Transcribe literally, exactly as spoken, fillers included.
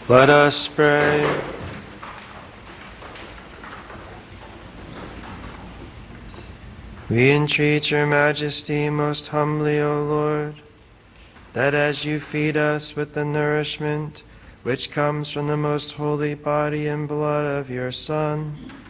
Let us pray. We entreat your majesty most humbly, O Lord, that as you feed us with the nourishment which comes from the most holy body and blood of your Son,